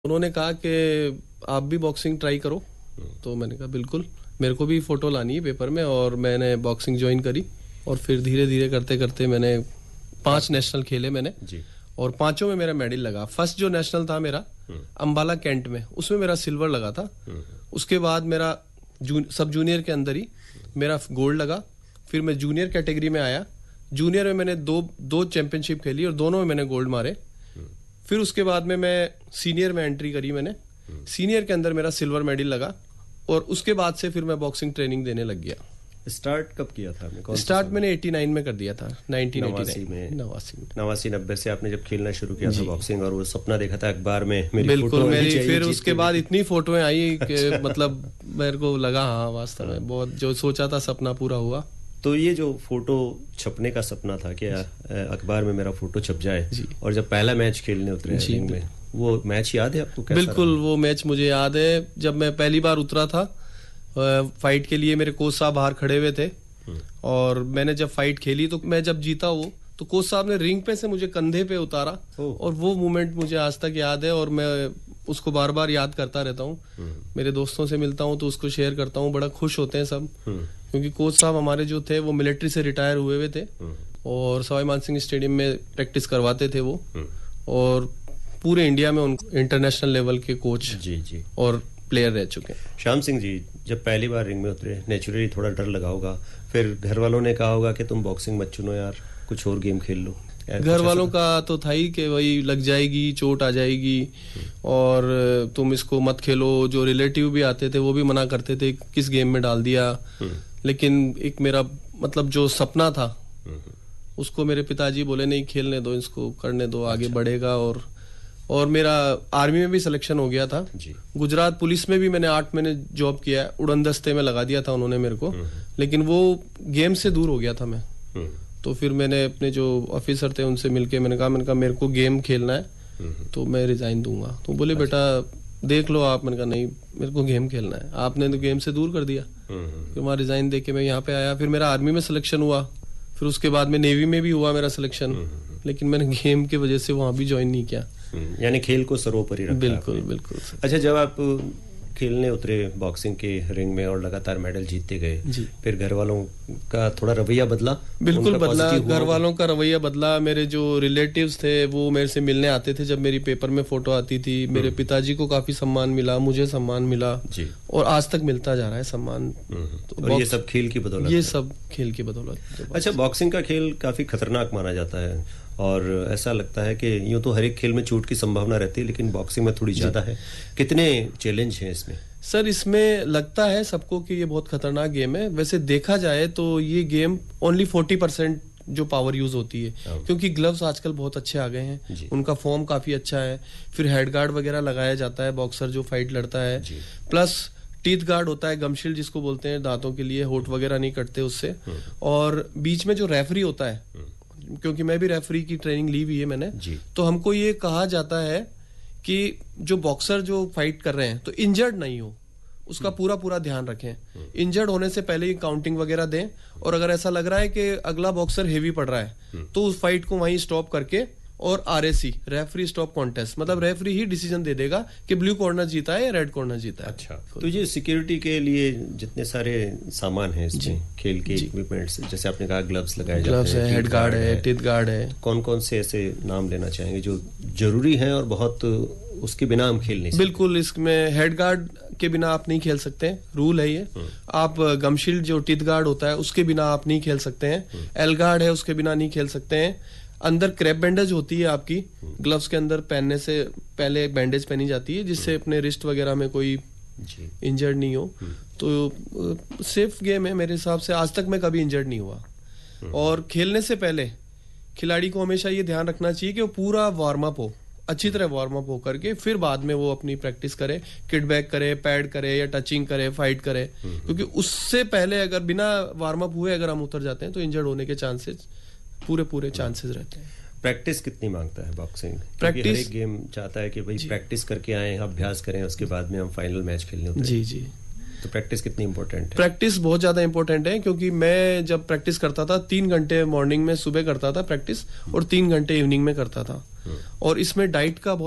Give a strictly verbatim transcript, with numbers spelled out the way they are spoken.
उन्होंने कहा कि आप भी बॉक्सिंग ट्राई करो, तो मैंने कहा बिल्कुल, मेरे को भी फोटो लानी है पेपर में, और मैंने बॉक्सिंग ज्वाइन करी और फिर धीरे धीरे करते करते मैंने पांच नेशनल खेले मैंने जी। और पांचों में मेरा मेडल लगा। फर्स्ट जो नेशनल था मेरा अंबाला कैंट में, उसमें मेरा सिल्वर लगा था। उसके बाद मेरा जू, सब जूनियर के अंदर ही मेरा गोल्ड लगा। फिर मैं जूनियर कैटेगरी में आया, जूनियर में मैंने दो दो चैंपियनशिप खेली और दोनों में मैंने गोल्ड मारे। फिर उसके बाद में मैं सीनियर में एंट्री करी मैंने, सीनियर के अंदर मेरा सिल्वर मेडल लगा और उसके बाद से फिर मैं बॉक्सिंग ट्रेनिंग देने लग गया। स्टार्ट कब किया था आपने? स्टार्ट मैंने नवासी में कर दिया था, नवासी में नवासी नब्बे से आपने जब खेलना शुरू किया था बॉक्सिंग, और वो सपना देखा था अखबार में मेरी बिल्कुल मेरी फिर उसके बाद इतनी फोटोएं आई कि मतलब मेरे को लगा हाँ वास्तव में बहुत जो सोचा था सपना पूरा हुआ। तो ये जो फोटो छपने का सपना था कि अखबार में मेरा फोटो छप जाए, और जब पहला मैच खेलने उतरे रिंग में, वो मैच याद है आपको? बिल्कुल वो मैच मुझे याद है। जब मैं पहली बार उतरा था फाइट के लिए, मेरे कोच साहब बाहर खड़े हुए थे और मैंने जब फाइट खेली तो मैं जब जीता वो, तो कोच साहब ने रिंग पे से मुझे कंधे पे उतारा और वो मोमेंट मुझे आज तक याद है और मैं उसको बार बार याद करता रहता हूँ। मेरे दोस्तों से मिलता हूँ तो उसको शेयर करता हूँ, बड़ा खुश होते हैं सब, क्योंकि कोच साहब हमारे जो थे वो मिलिट्री से रिटायर हुए हुए थे और सवाई मानसिंह स्टेडियम में प्रैक्टिस करवाते थे वो, और पूरे इंडिया में उनको इंटरनेशनल लेवल के कोच जी जी और प्लेयर रह चुके हैं। श्याम सिंह जी, जब पहली बार रिंग में उतरे नेचुरली थोड़ा डर लगा होगा, फिर घर वालों ने कहा होगा कि तुम बॉक्सिंग मत चुनो यार, कुछ और गेम खेल लो। घर वालों का तो था ही कि वही लग जाएगी, चोट आ जाएगी और तुम इसको मत खेलो। जो रिलेटिव भी आते थे वो भी मना करते थे, किस गेम में डाल दिया। लेकिन एक मेरा मतलब जो सपना था उसको मेरे पिताजी बोले नहीं खेलने दो, इसको करने दो, आगे अच्छा। बढ़ेगा। और और मेरा आर्मी में भी सिलेक्शन हो गया था जी। गुजरात पुलिस में भी मैंने आठ महीने जॉब किया, उड़न दस्ते में लगा दिया था उन्होंने मेरे को, लेकिन वो गेम से दूर हो गया था मैं। तो फिर मैंने अपने जो ऑफिसर थे उनसे मिलके मैंने कहा मैंने कहा मेरे को गेम खेलना है तो मैं रिजाइन दूंगा। तो बोले अच्छा। बेटा देख लो आप। मैंने कहा नहीं मेरे को गेम खेलना है, आपने तो गेम से दूर कर दिया। फिर वहां रिजाइन दे के मैं यहाँ पे आया। फिर मेरा आर्मी में सिलेक्शन हुआ, फिर उसके बाद में नेवी में भी हुआ मेरा सिलेक्शन, लेकिन मैंने गेम की वजह से वहां भी ज्वाइन नहीं किया। यानी खेल को सर्वोपरि रखा। बिल्कुल बिल्कुल। अच्छा, जब आप खेलने उतरे बॉक्सिंग के रिंग में और लगातार मेडल जीतते गए, फिर घर वालों का थोड़ा रवैया बदला? बिल्कुल बदला, घर वालों का रवैया बदला। मेरे जो रिलेटिव्स थे वो मेरे से मिलने आते थे जब मेरी पेपर में फोटो आती थी। मेरे पिताजी को काफी सम्मान मिला, मुझे सम्मान मिला जी। और आज तक मिलता जा रहा है सम्मान। तो और ये सब खेल की बदौलत? ये सब खेल की बदौलत। अच्छा, बॉक्सिंग का खेल काफी खतरनाक माना जाता है और ऐसा लगता है कि यूं तो हर एक खेल में चोट की संभावना रहती है, लेकिन बॉक्सिंग में थोड़ी ज्यादा है। कितने चैलेंज हैं इसमें? सर इसमें लगता है सबको कि ये बहुत खतरनाक गेम है। वैसे देखा जाए तो ये गेम ओनली फोर्टी परसेंट जो पावर यूज होती है, क्योंकि ग्लव्स आजकल बहुत अच्छे आ गए हैं, उनका फॉर्म काफी अच्छा है। फिर हेड गार्ड वगैरह लगाया जाता है बॉक्सर जो फाइट लड़ता है, प्लस टीथ गार्ड होता है, गमशील्ड जिसको बोलते हैं दांतों के लिए, होठ वगैरह नहीं कटते उससे। और बीच में जो रेफरी होता है, क्योंकि मैं भी रेफरी की ट्रेनिंग ली हुई है मैंने, तो हमको ये कहा जाता है कि जो बॉक्सर जो फाइट कर रहे हैं तो इंजर्ड नहीं हो, उसका पूरा पूरा ध्यान रखें। इंजर्ड होने से पहले ही काउंटिंग वगैरह दें, और अगर ऐसा लग रहा है कि अगला बॉक्सर हेवी पड़ रहा है तो उस फाइट को वहीं स्टॉप करके, और आरएसी रेफरी स्टॉप कॉन्टेस्ट, मतलब रेफरी ही डिसीजन दे देगा कि ब्लू कॉर्नर जीता है या रेड कॉर्नर जीता है। अच्छा, तो ये सिक्योरिटी के लिए जितने सारे सामान हैं इसमें, खेल के इक्विपमेंट्स, जैसे आपने कहा ग्लव्स लगाए जाते हैं, हेड गार्ड है, टीथ गार्ड है, कौन कौन से ऐसे नाम लेना चाहेंगे जो जरूरी हैं और बहुत उसके बिना हम खेल नहीं सकते? बिल्कुल, इसमें हेड गार्ड के बिना आप नहीं खेल सकते, रूल है ये। आप गमशील्ड जो टीथ गार्ड होता है उसके बिना आप नहीं खेल सकते हैं। एल गार्ड है उसके बिना नहीं खेल सकते हैं। अंदर क्रैप बैंडेज होती है आपकी, ग्लव्स के अंदर पहनने से पहले एक बैंडेज पहनी जाती है जिससे अपने रिस्ट वगैरह में कोई इंजर्ड नहीं हो। तो सेफ गेम है मेरे हिसाब से, आज तक मैं कभी इंजर्ड नहीं हुआ। और खेलने से पहले खिलाड़ी को हमेशा ये ध्यान रखना चाहिए कि वो पूरा वार्म अप हो, अच्छी तरह वार्म अप हो करके फिर बाद में वो अपनी प्रैक्टिस करे, किट बैक करे, पैड करे या टचिंग करे, फाइट करे। क्योंकि उससे पहले अगर बिना वार्म अप हुए अगर हम उतर जाते हैं तो इंजर्ड होने के चांसेस पूरे पूरे चांसेस रहते हैं। प्रैक्टिस कितनी मांगता है बॉक्सिंग? प्रैक्टिस हर एक गेम चाहता है कि भाई प्रैक्टिस करके आए, अभ्यास करें, उसके बाद में हम फाइनल मैच खेलने उतरें। जी जी। तो प्रैक्टिस कितनी इंपॉर्टेंट है? प्रैक्टिस बहुत ज्यादा इंपॉर्टेंट है, क्योंकि मैं जब प्रैक्टिस करता था तीन घंटे मॉर्निंग में सुबह करता था प्रैक्टिस और तीन घंटे इवनिंग में करता था, और इसमें डाइट का